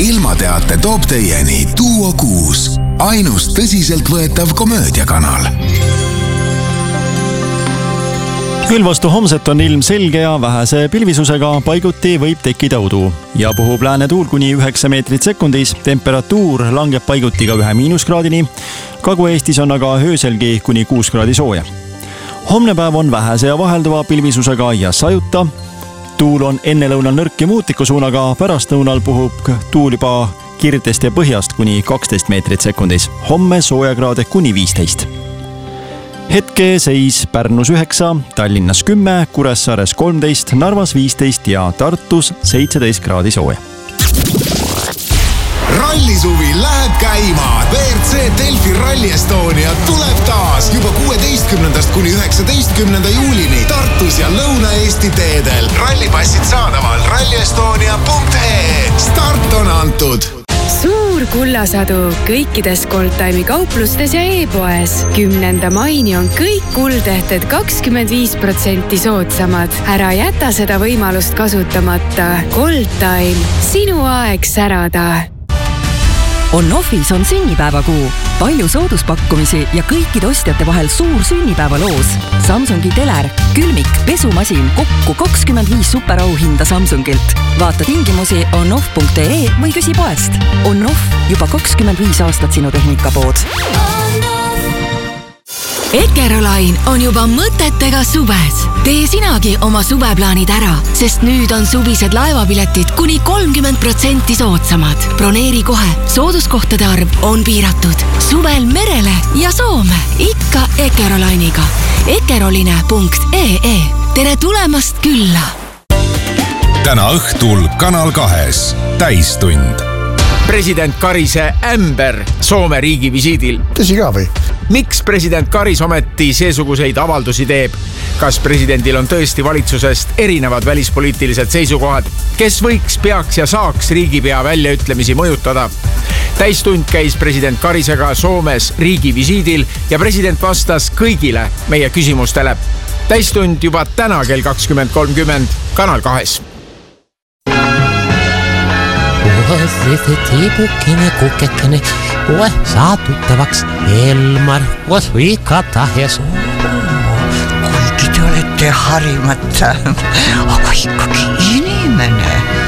Ilmateate toob teieni Duo 6, ainus tõsiseltvõetav komöödiakanal. Küll vastu homset on ilm selge ja vähese pilvisusega, paiguti võib tekkida udu. Ja puhub läänetuul kuni 9 meetrit sekundis, temperatuur langeb paiguti ka 1 miinuskraadini. Kagu-Eestis on aga ööselgi kuni 6 kraadi sooja. Homne päev on vähese ja vahelduva pilvisusega ja sajuta. Tuul on enne lõunal nõrk ja muutliku suunaga, pärast lõunal puhub tuul juba kirdest ja põhjast kuni 12 meetrit sekundis. Homme soojakraade kuni 15. Hetke seis Pärnus 9, Tallinnas 10, Kuressaares 13, Narvas 15 ja Tartus 17 kraadi sooja. Rallisuvi läheb käima. WRC Delfi Rally Estonia tuleb taas juba 16. kuni 19. juulini Tartus ja Lõuna-Eesti teedel. Rallipassid saadaval rallyestonia.ee. Start on antud. Suur kullasadu kõikides Goldtime'i kauplustes ja e-poes. 10. maini on kõik kuldehted 25% soodsamad. Ära jäta seda võimalust kasutamata. Goldtime, sinu aeg särada. On-Offis on sünnipäevakuu. Palju sooduspakkumisi ja kõikide ostjate vahel suur sünnipäevaloos. Samsungi teler, külmik, pesumasin, kokku 25 superauhinda Samsungilt. Vaata tingimusi onoff.ee või küsi poest. On-Off, juba 25 aastat sinu tehnikapood. Ekerolain on juba mõtetega suves. Tee sinagi oma suveplaanid ära, sest nüüd on suvised laevapiletid kuni 30% soodsamad. Broneeri kohe, sooduskohtade arv on piiratud. Suvel merele ja Soome, ikka Ekerolainiga. Ekeroline.ee. Tere tulemast külla! Täna õhtul Kanal 2 täistund. President Karise ämber Soome riigi visiidil. Tõsi ka või? Miks president Karis ometi seesuguseid avaldusi teeb? Kas presidendil on tõesti valitsusest erinevad välispoliitilised seisukohad? Kes võiks, peaks ja saaks riigipea väljaütlemisi mõjutada? Täistund käis president Karisega Soomes riigi visiidil ja president vastas kõigile meie küsimustele. Täistund juba täna kell 20.30 Kanal 2. See tiibukene, kukekene, kohe saatuttavaks Elmar, koos võikata ja kuigi te olete harimata, aga ikkagi inimene.